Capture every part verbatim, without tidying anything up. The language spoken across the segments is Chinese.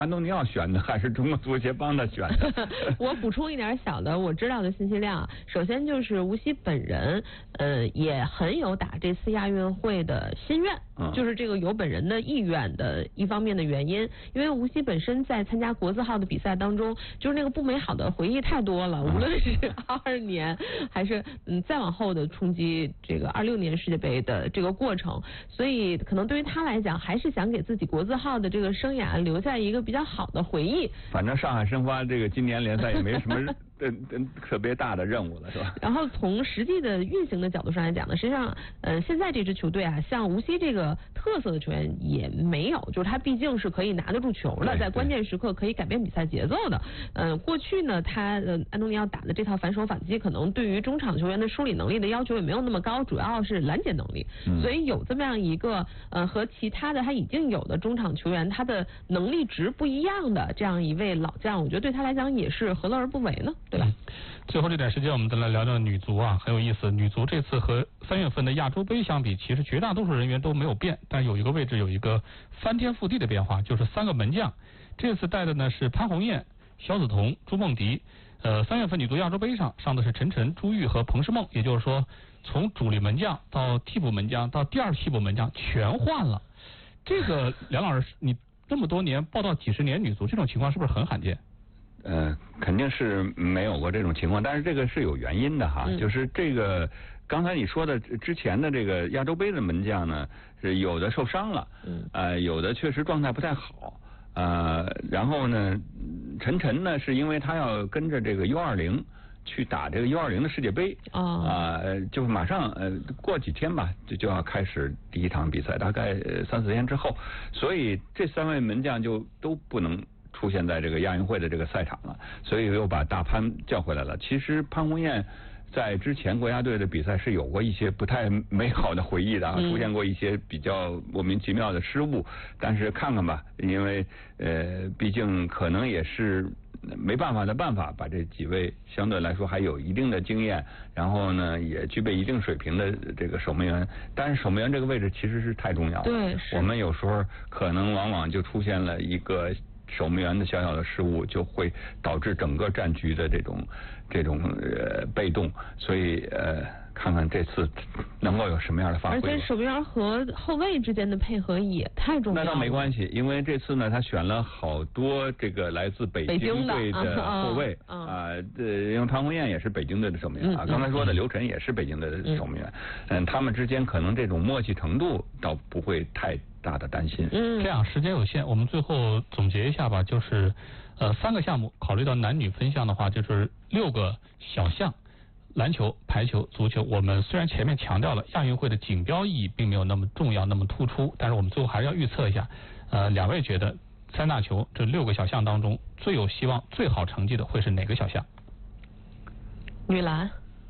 安东尼奥选的还是中国足协帮他选的？ 我补充一点小的我知道的信息量，首先就是吴曦本人，呃，也很有打这次亚运会的心愿，嗯、就是这个有本人的意愿的一方面的原因。因为吴曦本身在参加国字号的比赛当中，就是那个不美好的回忆太多了，无论是二二年还是嗯再往后的冲击这个二六年世界杯的这个过程，所以可能对于他来讲，还是想给自己国字号的这个生涯留下一个比较好的回忆。 反正上海申花这个今年联赛也没什么呃特别大的任务了，是吧？ 然后从实际的运行的角度上来讲呢，实际上呃现在这支球队啊，像吴曦这个特色的球员也没有，就是他毕竟是可以拿得住球的，在关键时刻可以改变比赛节奏的。呃过去呢，他呃安东尼奥打的这套反手反击，可能对于中场球员的梳理能力的要求也没有那么高，主要是拦截能力。嗯、所以有这么样一个呃和其他的他已经有的中场球员他的能力值不一样的这样一位老将，我觉得对他来讲也是何乐而不为呢？对吧？ 最后这点时间，我们再来聊聊女足啊，很有意思。女足这次和三月份的亚洲杯相比，其实绝大多数人员都没有变，但有一个位置有一个翻天覆地的变化，就是三个门将。这次带的呢是潘虹艳、肖梓彤、朱梦迪。呃，三月份女足亚洲杯上上的是陈晨、朱玉和彭诗梦，也就是说，从主力门将到替补门将到第二替补门将全换了。这个梁老师，你这么多年报道几十年女足，这种情况是不是很罕见？ 呃，肯定是没有过这种情况，但是这个是有原因的哈，嗯、就是这个刚才你说的之前的这个亚洲杯的门将呢，是有的受伤了，嗯，呃，有的确实状态不太好，呃，然后呢，陈晨呢是因为他要跟着这个 U 二零去打这个 U 二零的世界杯，啊、哦，呃，就马上呃过几天吧，就就要开始第一场比赛，大概三四天之后，所以这三位门将就都不能出现在这个亚运会的这个赛场了，所以又把大潘叫回来了。其实潘虹艳在之前国家队的比赛是有过一些不太美好的回忆的啊，嗯、出现过一些比较莫名其妙的失误。但是看看吧，因为呃，毕竟可能也是没办法的办法，把这几位相对来说还有一定的经验，然后呢也具备一定水平的这个守门员。但是守门员这个位置其实是太重要了。 对， 我们有时候可能往往就出现了一个守门员的小小的失误，就会导致整个战局的这种这种呃被动，所以呃看看这次能够有什么样的发挥。 而且守门员和后卫之间的配合也太重要了。 那倒没关系，因为这次呢，他选了好多这个来自北京队的后卫啊，呃，因为潘虹艳也是北京队的守门员啊，刚才说的刘晨也是北京队的守门员，嗯，他们之间可能这种默契程度倒不会太大的担心。 嗯，这样时间有限，我们最后总结一下吧，就是呃三个项目，考虑到男女分项的话，就是六个小项。篮球、排球、足球，我们虽然前面强调了亚运会的锦标意义并没有那么重要、那么突出，但是我们最后还是要预测一下。呃，两位觉得三大球这六个小项当中最有希望、最好成绩的会是哪个小项？ 女篮。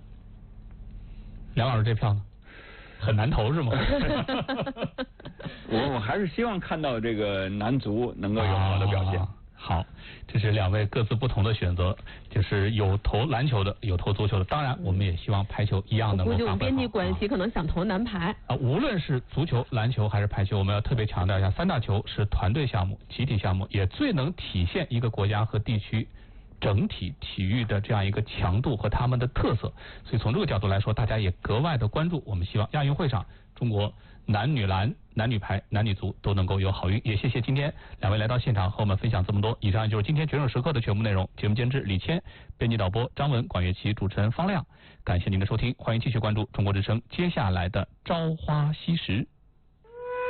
梁老师这票呢？很难投是吗？ 我我还是希望看到这个男足能够有好的表现。啊好，这是两位各自不同的选择，就是有投篮球的，有投足球的。当然，我们也希望排球一样能够发挥好。 我估计编辑关系可能想投男排啊。无论是足球、篮球还是排球，我们要特别强调一下，三大球是团队项目、集体项目，也最能体现一个国家和地区整体体育的这样一个强度和他们的特色。所以从这个角度来说，大家也格外的关注。我们希望亚运会上中国男女篮、男女排、男女足都能够有好运。也谢谢今天两位来到现场和我们分享这么多。以上就是今天决胜时刻的全部内容。节目监制李谦，编辑导播张文、管乐琪，主持人方亮。感谢您的收听，欢迎继续关注中国之声接下来的朝花夕拾。